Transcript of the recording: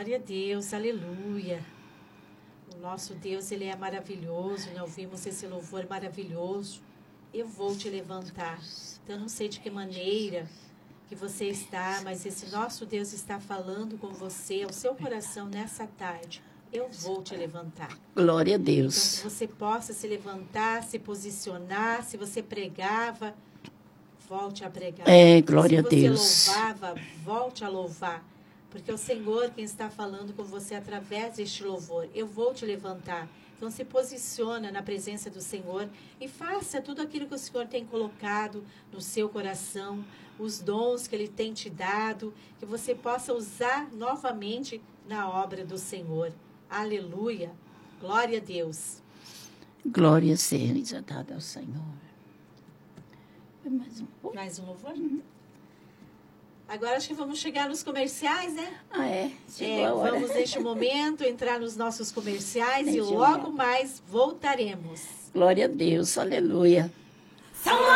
Glória a Deus, aleluia. O nosso Deus, Ele é maravilhoso. Nós ouvimos esse louvor maravilhoso. Eu vou te levantar. Então, eu não sei de que maneira que você está, mas esse nosso Deus está falando com você, ao seu coração, nessa tarde. Eu vou te levantar. Glória a Então, Deus. que você possa se levantar, se posicionar. Se você pregava, volte a pregar. Glória a Deus. Se você louvava, volte a louvar. Porque é o Senhor quem está falando com você através deste louvor. Eu vou te levantar. Então, se posiciona na presença do Senhor e faça tudo aquilo que o Senhor tem colocado no seu coração, os dons que Ele tem te dado, que você possa usar novamente na obra do Senhor. Aleluia. Glória a Deus. Glória seja dada ao Senhor. Mais um pouco. Mais um louvor? Agora acho que vamos chegar nos comerciais, né? Chegou a hora. Vamos, neste momento, entrar nos nossos comerciais e Deixa eu logo ver. mais voltaremos. Glória a Deus, aleluia.